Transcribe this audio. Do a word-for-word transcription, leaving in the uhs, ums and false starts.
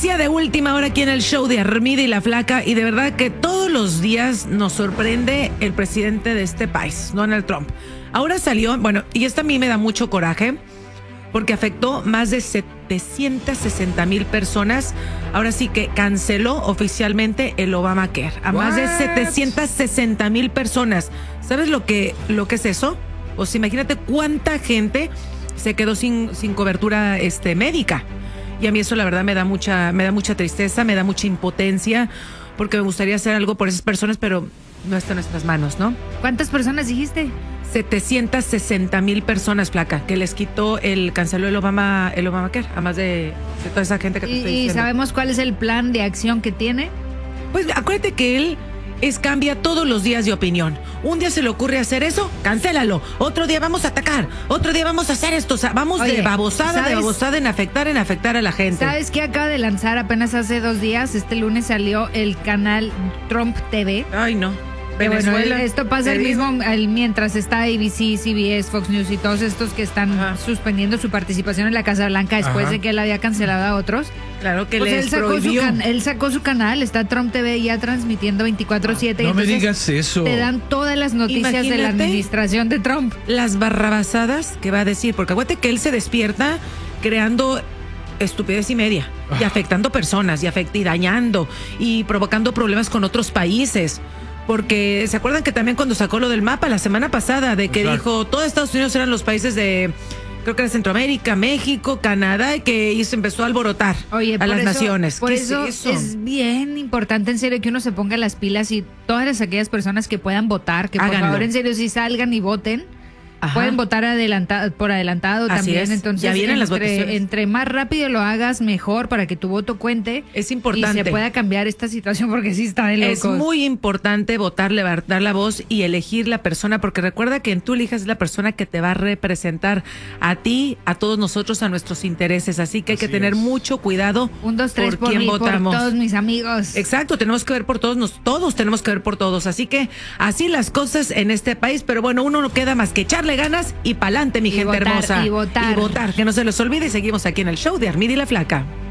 Noticia de última hora aquí en el show de Armida y la Flaca, y de verdad que todos los días nos sorprende el presidente de este país, Donald Trump. Ahora salió, bueno, y esto a mí me da mucho coraje, porque afectó más de setecientas sesenta mil personas. Ahora sí que canceló oficialmente el Obamacare. A What? Más de setecientas sesenta mil personas. ¿Sabes lo que, lo que es eso? Pues imagínate cuánta gente se quedó sin, sin cobertura este, médica. Y a mí eso la verdad me da mucha, me da mucha tristeza, me da mucha impotencia, porque me gustaría hacer algo por esas personas, pero no está en nuestras manos, ¿no? ¿Cuántas personas dijiste? setecientas sesenta mil personas, Flaca, que les quitó el, canceló el Obama, el Obamacare, a más de, de toda esa gente que te ¿Y, estoy diciendo. ¿Y sabemos cuál es el plan de acción que tiene? Pues acuérdate que él es cambia todos los días de opinión. Un día se le ocurre hacer eso, cancélalo. Otro día vamos a atacar. Otro día vamos a hacer esto. O sea, vamos Oye, de babosada, ¿sabes? de babosada en afectar, en afectar a la gente. ¿Sabes qué acaba de lanzar apenas hace dos días? Este lunes salió el canal Trump T V. Ay, no. Venezuela, bueno, esto pasa el mismo el, mientras está A B C, C B S, Fox News y todos estos que están Ajá. suspendiendo su participación en la Casa Blanca después Ajá. de que él había cancelado a otros. Claro que pues les él sacó prohibió. Su can, él sacó su canal, está Trump T V ya transmitiendo veinticuatro siete. No, no me digas eso. Te dan todas las noticias Imagínate de la administración de Trump. Las barrabasadas que va a decir, porque acuérdate que él se despierta creando estupidez y media, y afectando personas, y, afect y dañando, y provocando problemas con otros países. Porque se acuerdan que también cuando sacó lo del mapa la semana pasada, de que Exacto. dijo todos Estados Unidos eran los países de, creo que era Centroamérica, México, Canadá, y que y se empezó a alborotar Oye, a las eso, naciones. Por ¿Qué eso es eso? Es bien importante, en serio, que uno se ponga las pilas y todas aquellas personas que puedan votar, que Háganlo. por favor, en serio, sí salgan y voten. Ajá. Pueden votar adelantado, por adelantado Así también, es. entonces ya vienen entre, las votaciones. entre más rápido lo hagas, mejor para que tu voto cuente. Es importante. Y se pueda cambiar esta situación porque sí está de locos. Es muy importante votar, levantar la voz y elegir la persona, porque recuerda que tú elijas la persona que te va a representar a ti, a todos nosotros, a nuestros intereses, así que hay que así tener es. mucho cuidado. Un, dos, tres por, por quién mí, votamos. por todos mis amigos. Exacto, tenemos que ver por todos, nos, todos tenemos que ver por todos, así que así las cosas en este país, pero bueno, uno no queda más que echarle ganas y pa'lante, mi y gente votar, hermosa. Y votar. Y votar, que no se les olvide, y seguimos aquí en el show de Armida y la Flaca.